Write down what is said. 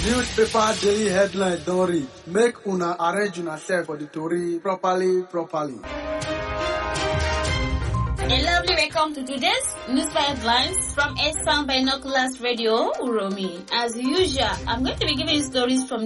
Newspaper daily headline don read. Make una arrange una self for the tori properly. A lovely welcome to today's newspaper headlines from Eastern Binoculars Radio, Uromi. As usual, I'm going to be giving you stories from